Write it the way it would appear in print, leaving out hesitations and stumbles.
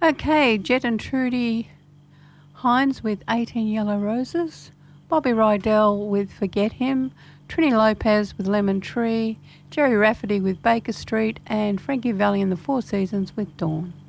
Okay, Jet and Trudy Hines with 18 Yellow Roses, Bobby Rydell with Forget Him, Trini Lopez with Lemon Tree, Jerry Rafferty with Baker Street, and Frankie Valli and the Four Seasons with Dawn.